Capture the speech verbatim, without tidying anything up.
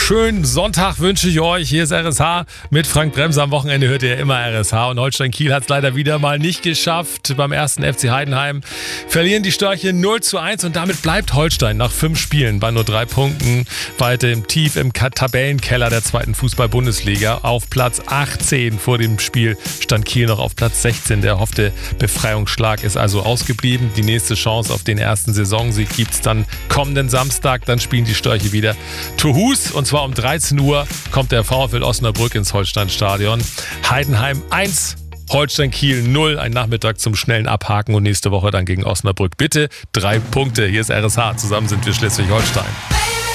schönen Sonntag wünsche ich euch. Hier ist R S H mit Frank Bremser. Am Wochenende hört ihr immer R S H. Und Holstein Kiel hat es leider wieder mal nicht geschafft. Beim ersten F C Heidenheim verlieren die Störche null zu eins. Und damit bleibt Holstein nach fünf Spielen bei nur drei Punkten weiter im Tief im Tabellenkeller der zweiten Fußball-Bundesliga. Auf Platz achtzehn. Vor dem Spiel stand Kiel noch auf Platz sechzehn. Der erhoffte Befreiungsschlag ist also ausgeblieben. Die nächste Chance auf den ersten Saisonsieg gibt es dann kommenden Samstag. Dann spielen die Störche wieder Tuhus. Und zwar um dreizehn Uhr kommt der VfL Osnabrück ins Holsteinstadion. Heidenheim eins, Holstein Kiel null. Ein Nachmittag zum schnellen Abhaken und nächste Woche dann gegen Osnabrück. Bitte drei Punkte. Hier ist R S H. Zusammen sind wir Schleswig-Holstein.